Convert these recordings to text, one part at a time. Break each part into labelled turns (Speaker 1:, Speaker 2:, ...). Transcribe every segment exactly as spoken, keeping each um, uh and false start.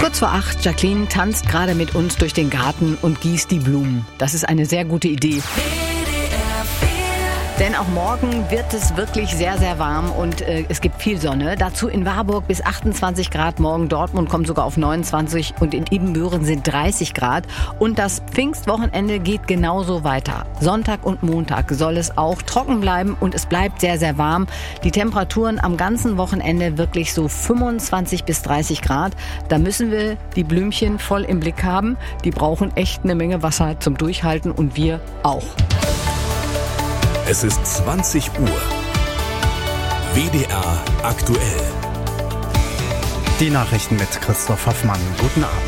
Speaker 1: Kurz vor acht, Jacqueline tanzt gerade mit uns durch den Garten und gießt die Blumen. Das ist eine sehr gute Idee. Denn auch morgen wird es wirklich sehr, sehr warm und äh, es gibt viel Sonne. Dazu in Warburg bis achtundzwanzig Grad, morgen Dortmund kommt sogar auf neunundzwanzig und in Ibbenbüren sind dreißig Grad. Und das Pfingstwochenende geht genauso weiter. Sonntag und Montag soll es auch trocken bleiben und es bleibt sehr, sehr warm. Die Temperaturen am ganzen Wochenende wirklich so fünfundzwanzig bis dreißig Grad. Da müssen wir die Blümchen voll im Blick haben. Die brauchen echt eine Menge Wasser zum Durchhalten und wir auch.
Speaker 2: Es ist zwanzig Uhr. W D R aktuell.
Speaker 3: Die Nachrichten mit Christoph Hoffmann. Guten Abend.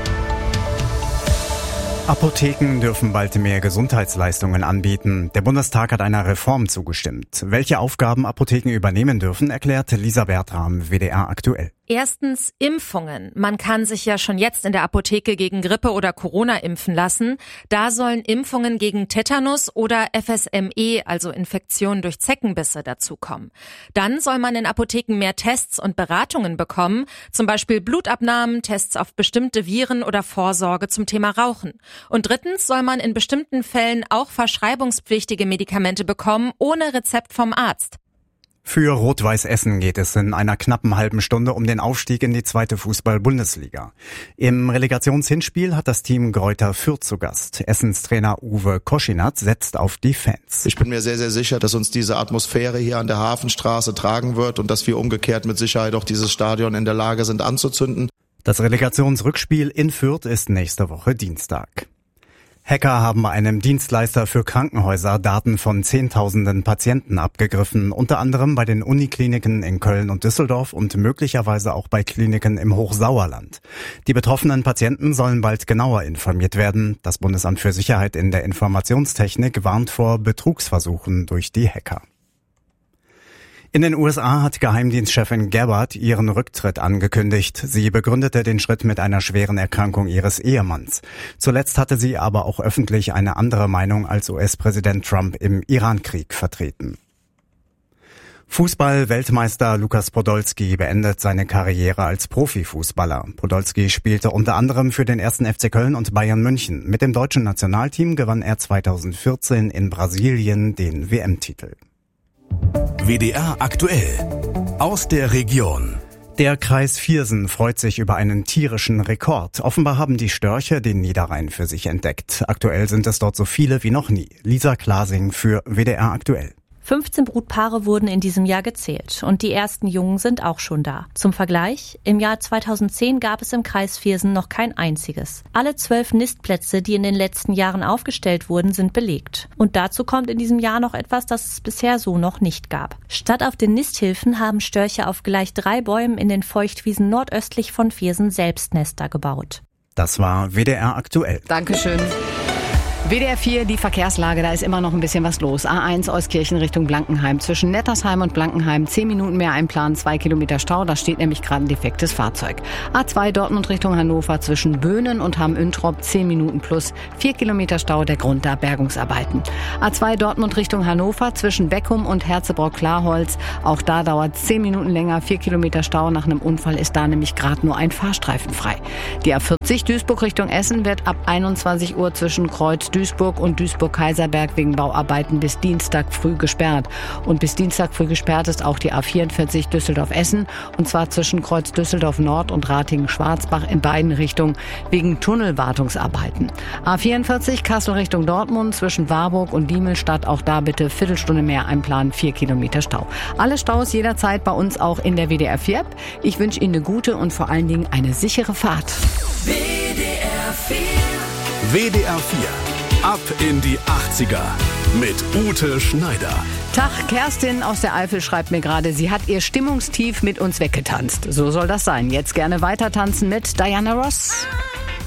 Speaker 3: Apotheken dürfen bald mehr Gesundheitsleistungen anbieten. Der Bundestag hat einer Reform zugestimmt. Welche Aufgaben Apotheken übernehmen dürfen, erklärt Lisa Bertram, W D R aktuell.
Speaker 4: Erstens Impfungen. Man kann sich ja schon jetzt in der Apotheke gegen Grippe oder Corona impfen lassen. Da sollen Impfungen gegen Tetanus oder F S M E, also Infektionen durch Zeckenbisse, dazukommen. Dann soll man in Apotheken mehr Tests und Beratungen bekommen, zum Beispiel Blutabnahmen, Tests auf bestimmte Viren oder Vorsorge zum Thema Rauchen. Und drittens soll man in bestimmten Fällen auch verschreibungspflichtige Medikamente bekommen, ohne Rezept vom Arzt.
Speaker 3: Für Rot-Weiß Essen geht es in einer knappen halben Stunde um den Aufstieg in die zweite Fußball-Bundesliga. Im Relegationshinspiel hat das Team Greuther Fürth zu Gast. Essens Trainer Uwe Koschinat setzt auf die Fans.
Speaker 5: Ich bin mir sehr, sehr sicher, dass uns diese Atmosphäre hier an der Hafenstraße tragen wird und dass wir umgekehrt mit Sicherheit auch dieses Stadion in der Lage sind anzuzünden.
Speaker 3: Das Relegationsrückspiel in Fürth ist nächste Woche Dienstag. Hacker haben bei einem Dienstleister für Krankenhäuser Daten von Zehntausenden Patienten abgegriffen, unter anderem bei den Unikliniken in Köln und Düsseldorf und möglicherweise auch bei Kliniken im Hochsauerland. Die betroffenen Patienten sollen bald genauer informiert werden. Das Bundesamt für Sicherheit in der Informationstechnik warnt vor Betrugsversuchen durch die Hacker. In den U S A hat Geheimdienstchefin Gabbard ihren Rücktritt angekündigt. Sie begründete den Schritt mit einer schweren Erkrankung ihres Ehemanns. Zuletzt hatte sie aber auch öffentlich eine andere Meinung als U S-Präsident Trump im Irankrieg vertreten. Fußball-Weltmeister Lukas Podolski beendet seine Karriere als Profifußballer. Podolski spielte unter anderem für den ersten F C Köln und Bayern München. Mit dem deutschen Nationalteam gewann er zweitausendvierzehn in Brasilien den W M-Titel.
Speaker 2: W D R aktuell. Aus der Region.
Speaker 3: Der Kreis Viersen freut sich über einen tierischen Rekord. Offenbar haben die Störche den Niederrhein für sich entdeckt. Aktuell sind es dort so viele wie noch nie. Lisa Klasing für W D R aktuell.
Speaker 6: fünfzehn Brutpaare wurden in diesem Jahr gezählt und die ersten Jungen sind auch schon da. Zum Vergleich, im Jahr zweitausendzehn gab es im Kreis Viersen noch kein einziges. Alle zwölf Nistplätze, die in den letzten Jahren aufgestellt wurden, sind belegt. Und dazu kommt in diesem Jahr noch etwas, das es bisher so noch nicht gab. Statt auf den Nisthilfen haben Störche auf gleich drei Bäumen in den Feuchtwiesen nordöstlich von Viersen selbst Nester gebaut.
Speaker 3: Das war W D R aktuell.
Speaker 1: Dankeschön. W D R vier, die Verkehrslage, da ist immer noch ein bisschen was los. A eins Euskirchen Richtung Blankenheim. Zwischen Nettersheim und Blankenheim zehn Minuten mehr einplanen, zwei Kilometer Stau. Da steht nämlich gerade ein defektes Fahrzeug. A zwei Dortmund Richtung Hannover zwischen Böhnen und Hamm-Üntrop zehn Minuten plus, vier Kilometer Stau, der Grund da Bergungsarbeiten. A zwei Dortmund Richtung Hannover zwischen Beckum und Herzebrock-Klarholz. Auch da dauert zehn Minuten länger, vier Kilometer Stau. Nach einem Unfall ist da nämlich gerade nur ein Fahrstreifen frei. Die A vierzig Duisburg Richtung Essen wird ab einundzwanzig Uhr zwischen Kreuz Duisburg und Duisburg-Kaiserberg wegen Bauarbeiten bis Dienstag früh gesperrt. Und bis Dienstag früh gesperrt ist auch die A vierundvierzig Düsseldorf-Essen, und zwar zwischen Kreuz Düsseldorf-Nord und Ratingen-Schwarzbach in beiden Richtungen wegen Tunnelwartungsarbeiten. A vierundvierzig Kassel Richtung Dortmund zwischen Warburg und Diemelstadt, auch da bitte Viertelstunde mehr einplanen, vier Kilometer Stau. Alle Staus jederzeit bei uns auch in der W D R vier App. Ich wünsche Ihnen eine gute und vor allen Dingen eine sichere Fahrt.
Speaker 2: W D R vier. W D R vier. Ab in die achtziger mit Ute Schneider.
Speaker 1: Tag, Kerstin aus der Eifel schreibt mir gerade, sie hat ihr Stimmungstief mit uns weggetanzt. So soll das sein. Jetzt gerne weiter tanzen mit Diana Ross.